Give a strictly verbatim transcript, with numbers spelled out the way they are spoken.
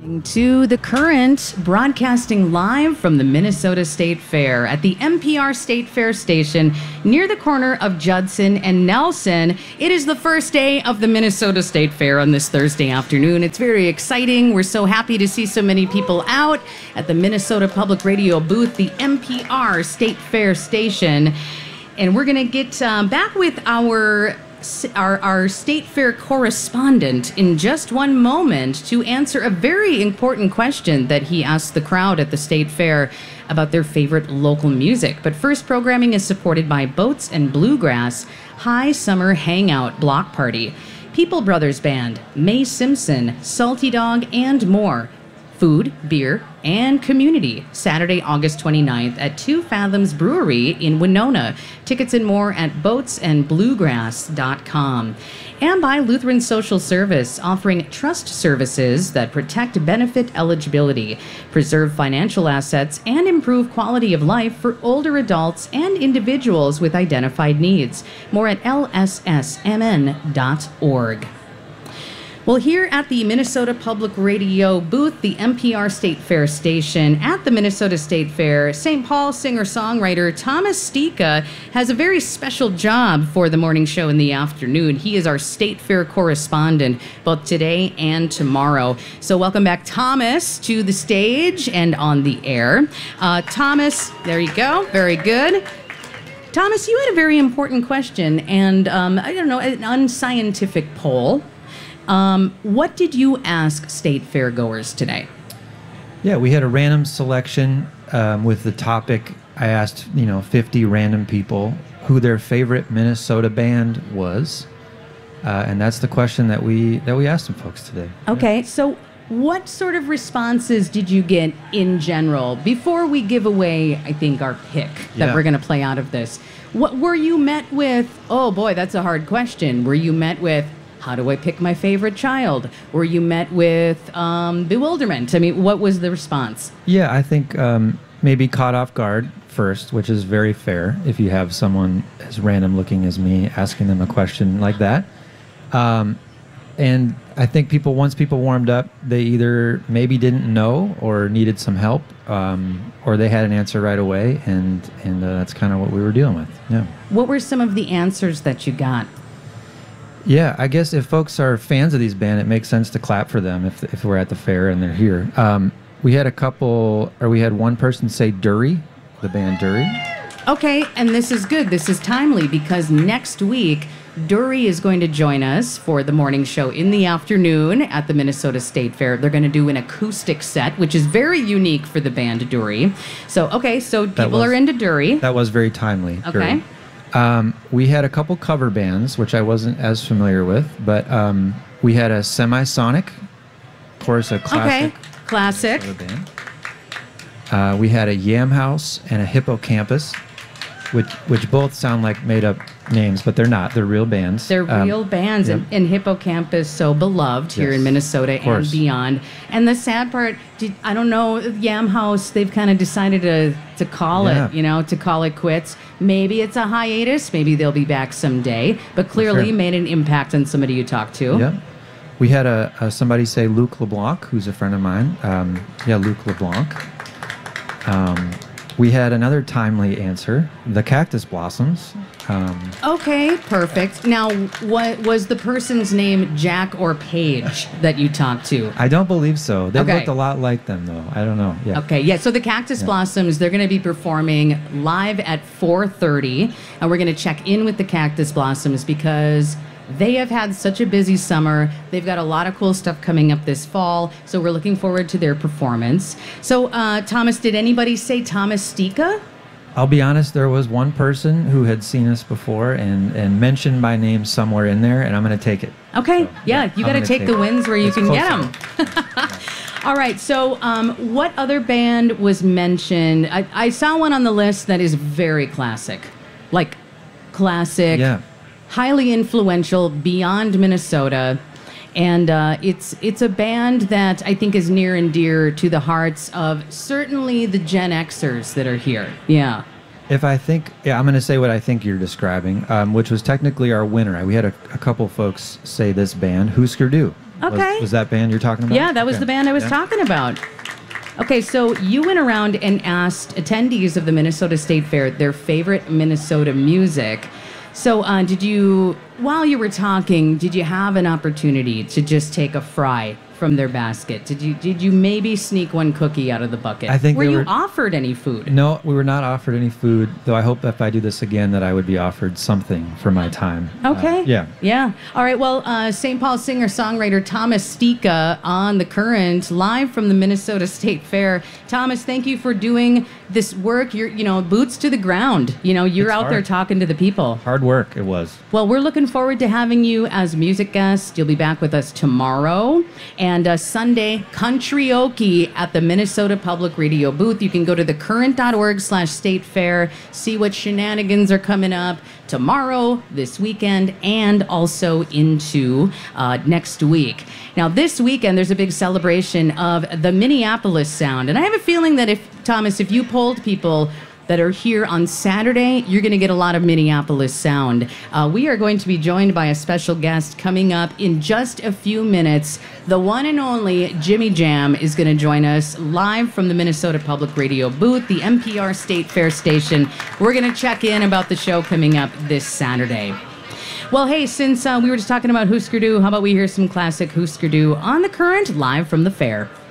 To The Current, broadcasting live from the Minnesota State Fair at the N P R State Fair station near the corner of Judson and Nelson. It is the first day of the Minnesota State Fair on this Thursday afternoon. It's very exciting. We're so happy to see so many people out at the Minnesota Public Radio booth, the N P R State Fair station. And we're going to get uh, back with our Our, our State Fair correspondent in just one moment to answer a very important question that he asked the crowd at the State Fair about their favorite local music. But first, programming is supported by Boats and Bluegrass, High Summer Hangout Block Party, People Brothers Band, May Simpson, Salty Dog, and more. Food, beer, and community. Saturday, August twenty-ninth at Two Fathoms Brewery in Winona. Tickets and more at boats and bluegrass dot com. And by Lutheran Social Service, offering trust services that protect benefit eligibility, preserve financial assets, and improve quality of life for older adults and individuals with identified needs. More at L S S M N dot org. Well, here at the Minnesota Public Radio booth, the N P R State Fair station at the Minnesota State Fair, Saint Paul singer-songwriter Thomas Stika has a very special job for the morning show in the afternoon. He is our State Fair correspondent both today and tomorrow. So welcome back, Thomas, to the stage and on the air. Uh, Thomas, there you go. Very good. Thomas, you had a very important question, and um, I don't know, an unscientific poll. Um, what did you ask State Fair goers today? Yeah, we had a random selection um, with the topic. I asked, you know, fifty random people who their favorite Minnesota band was, uh, and that's the question that we that we asked some folks today. Okay, so what sort of responses did you get in general before we give away, I think, our pick that Yeah. we're going to play out of this? What were you met with? Oh boy, that's a hard question. Were you met with, how do I pick my favorite child? Were you met with um, bewilderment? I mean, what was the response? Yeah, I think um, maybe caught off guard first, which is very fair if you have someone as random looking as me asking them a question like that. Um, and I think people, once people warmed up, they either maybe didn't know or needed some help, um, or they had an answer right away, and, and uh, that's kind of what we were dealing with. Yeah. What were some of the answers that you got? Yeah, I guess if folks are fans of these bands, it makes sense to clap for them if if we're at the fair and they're here. Um, we had a couple, or we had one person say Dury, the band Dury. Okay, and this is good. This is timely because next week, Dury is going to join us for the morning show in the afternoon at the Minnesota State Fair. They're going to do an acoustic set, which is very unique for the band Dury. So, okay, so people was, are into Dury. That was very timely. Okay. Dury. Um, we had a couple cover bands, which I wasn't as familiar with, but um, we had a Semisonic, of course, a classic. Okay, classic. Band. Uh, we had a Yam House and a Hippocampus, which which both sound like made-up names, but they're not. They're real bands. They're um, real bands, yep. and, and Hippocampus so beloved here Yes, in Minnesota and beyond. And the sad part, did, I don't know, Yam House, they've kind of decided to, to call Yeah. it, you know, to call it quits. Maybe it's a hiatus. Maybe they'll be back someday. But clearly sure. made an impact on somebody you talked to. Yep. We had a, a somebody say Luc LeBlanc, who's a friend of mine. Um, yeah, Luc LeBlanc. Um, we had another timely answer, the Cactus Blossoms. Um, Okay, perfect. Now, what was the person's name, Jack or Paige, that you talked to? I don't believe so. They Okay. looked a lot like them, though. I don't know. Yeah. Okay, yeah, so the Cactus Yeah. Blossoms, they're going to be performing live at four thirty, and we're going to check in with the Cactus Blossoms because they have had such a busy summer. They've got a lot of cool stuff coming up this fall, so we're looking forward to their performance. So, uh, Thomas, did anybody say Thomas Stika? I'll be honest, there was one person who had seen us before and, and mentioned my name somewhere in there, and I'm going to take it. Okay, So, yeah, yeah, you I'm got to gonna take take the it. wins where you It's can close get them. All right, so um, what other band was mentioned? I, I saw one on the list that is very classic. Like, classic, Yeah. highly influential, beyond Minnesota. And uh, it's it's a band that I think is near and dear to the hearts of certainly the Gen Xers that are here. Yeah. If I think, yeah, I'm going to say what I think you're describing, um, which was technically our winner. We had a, a couple folks say this band, Husker Du. Okay. Was, was that band you're talking about? Yeah, that was Okay. the band I was Yeah. talking about. Okay, so you went around and asked attendees of the Minnesota State Fair their favorite Minnesota music. So uh, did you, while you were talking, did you have an opportunity to just take a fry from their basket? Did you did you maybe sneak one cookie out of the bucket? I think were they you were- offered any food? No, we were not offered any food, though I hope if I do this again that I would be offered something for my time. Okay. Uh, yeah. Yeah. All right. Well, uh, Saint Paul singer-songwriter Thomas Stika on The Current, live from the Minnesota State Fair. Thomas, thank you for doing this work. You're, you know, boots to the ground. You know, you're It's out there hard. talking to the people. Hard work, it was. Well, we're looking forward to having you as a music guest. You'll be back with us tomorrow. And uh, Sunday, Country-oke at the Minnesota Public Radio booth. You can go to thecurrent.org slash state fair, see what shenanigans are coming up tomorrow, this weekend, and also into uh, next week. Now, this weekend, there's a big celebration of the Minneapolis Sound. And I have a feeling that if, Thomas, if you polled people that are here on Saturday, you're going to get a lot of Minneapolis sound. Uh, we are going to be joined by a special guest coming up in just a few minutes. The one and only Jimmy Jam is going to join us live from the Minnesota Public Radio booth, the N P R State Fair station. We're going to check in about the show coming up this Saturday. Well, hey, since uh, we were just talking about Husker Du, how about we hear some classic Husker Du on The Current live from the fair?